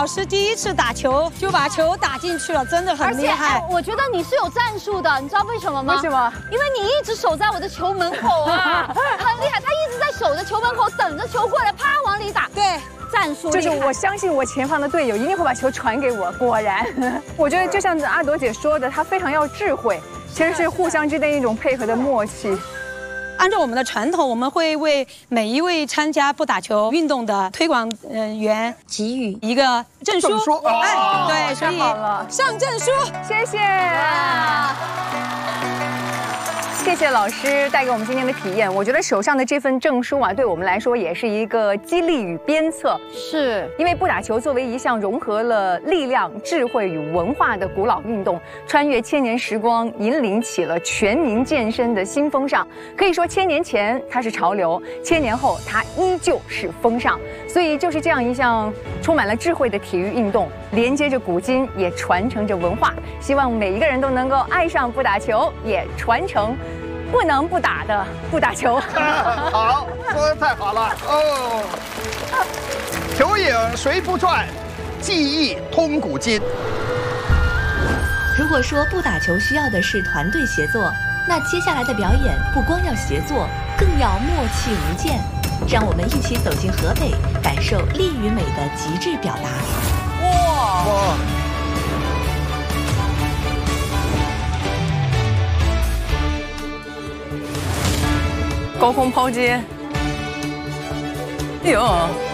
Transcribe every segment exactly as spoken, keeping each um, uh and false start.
老师第一次打球就把球打进去了，真的很厉害。 而且我觉得你是有战术的，你知道为什么吗？ 为什么？ 因为你一直守在我的球门口啊，很厉害。他一直在守着球门口，等着球过来，啪往里打。 对。 战术就是我相信我前方的队友一定会把球传给我。果然，我觉得就像阿朵姐说的，她非常要智慧，其实是互相之间一种配合的默契。 按照我们的传统，我们会为每一位参加不打球运动的推广呃员给予一个证书。 证书， 哎，对，所以上证书， 谢谢。谢谢老师带给我们今天的体验。我觉得手上的这份证书啊，对我们来说也是一个激励与鞭策。 是因为不打球作为一项融合了力量、智慧与文化的古老运动，穿越千年时光，引领起了全民健身的新风尚。可以说，千年前它是潮流，千年后它依旧是风尚。所以，就是这样一项充满了智慧的体育运动，连接着古今，也传承着文化。希望每一个人都能够爱上不打球，也传承不能不打的不打球。 好，说得太好了哦！球影随不转，记忆通古今。 如果说不打球需要的是团队协作，那接下来的表演不光要协作，更要默契无间。让我们一起走进河北，感受力与美的极致表达。 哇！ 哇！ 高空抛接，哎呦！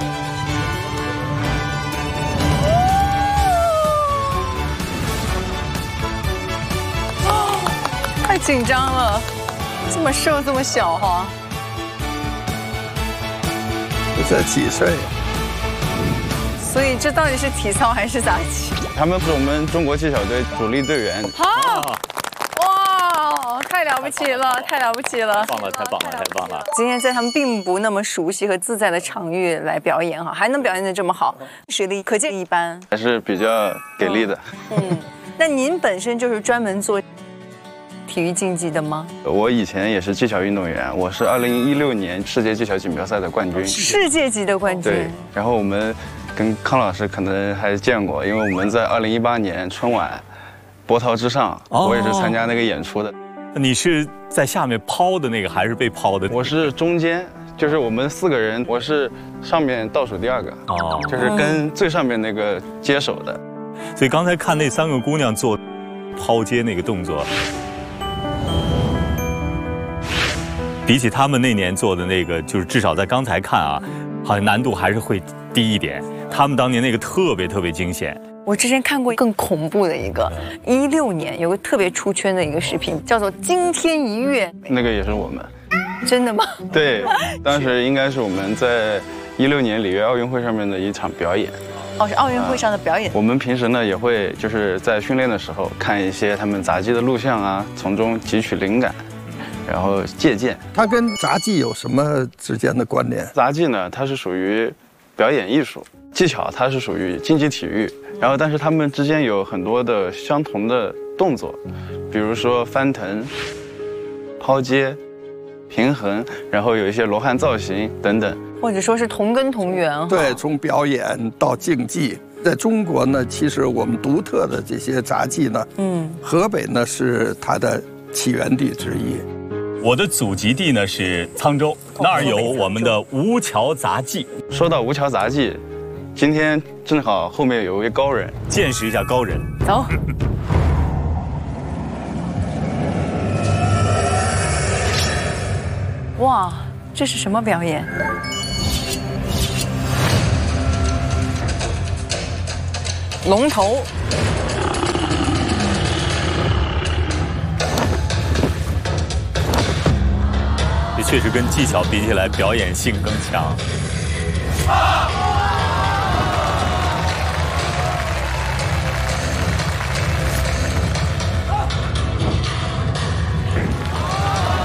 太紧张了，这么瘦这么小哈。 这几岁？ 所以这到底是体操还是杂技？ 他们是我们中国技巧队主力队员。 好，哇，太了不起了，太了不起了！ 棒了，太棒了，太棒了！ 今天在他们并不那么熟悉和自在的场域来表演哈，还能表现得这么好，实力可见一斑， 还是比较给力的。 嗯，那您本身就是专门做体育竞技的吗？ 我以前也是技巧运动员，我是二零一六年世界技巧锦标赛的冠军， 世界级的冠军。 对，然后我们跟康老师可能还见过，因为我们在二零一八年春晚《波涛之上》， 哦、 我也是参加那个演出的。 你是在下面抛的那个，还是被抛的？ 我是中间，就是我们四个人，我是上面倒数第二个，哦，就是跟最上面那个接手的。 所以刚才看那三个姑娘做抛接那个动作。比起他们那年做的那个，就是至少在刚才看啊，好像难度还是会低一点。他们当年那个特别特别惊险。 我之前看过更恐怖的一个，一六年有个特别出圈的一个视频，叫做《惊天一跃》。 那个也是我们。 真的吗？ 对，当时应该是我们在一六年里约奥运会上面的一场表演。 哦，是奥运会上的表演。 啊、我们平时呢也会就是在训练的时候看一些他们杂技的录像啊，从中汲取灵感。然后借鉴， 它跟杂技有什么之间的关联？ 杂技呢，它是属于表演艺术，技巧它是属于竞技体育。然后，但是它们之间有很多的相同的动作，比如说翻腾、抛接、平衡，然后有一些罗汉造型等等， 或者说是同根同源。 对，从表演到竞技，在中国呢，其实我们独特的这些杂技呢，嗯，河北呢是它的起源地之一。 我的祖籍地呢是沧州，那儿有我们的吴桥杂技。 说到吴桥杂技，今天正好后面有一位高人， 见识一下高人。 走。哇，这是什么表演？龙头。 这确实跟技巧比起来，表演性更强。